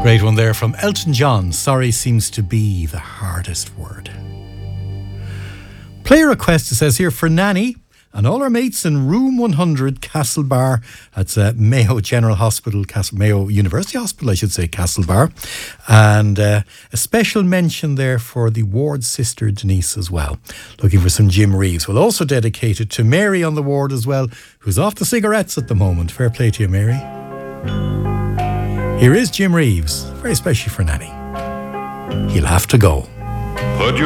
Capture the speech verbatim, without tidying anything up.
Great one there from Elton John. Sorry seems to be the hardest word. Player request, it says here, for Nanny and all our mates in room one hundred, Castlebar. That's uh, Mayo General Hospital, Castle, Mayo University Hospital, I should say, Castlebar. And uh, a special mention there for the ward sister, Denise, as well. Looking for some Jim Reeves. We'll also dedicate it to Mary on the ward as well, who's off the cigarettes at the moment. Fair play to you, Mary. Here is Jim Reeves, very especially for Nanny. He'll have to go. Put your